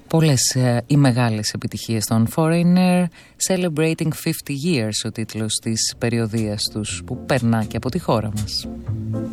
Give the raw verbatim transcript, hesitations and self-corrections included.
Πολλές ε, οι μεγάλες επιτυχίες των Foreigner, Celebrating fifty years ο τίτλος της περιοδίας τους που περνά και από τη χώρα μας.